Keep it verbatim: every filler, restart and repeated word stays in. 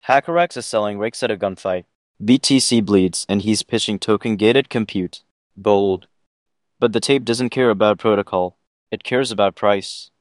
HackerX is selling rigs at a gunfight. B T C bleeds, and he's pitching token-gated compute. Bold. But the tape doesn't care about protocol. It cares about price.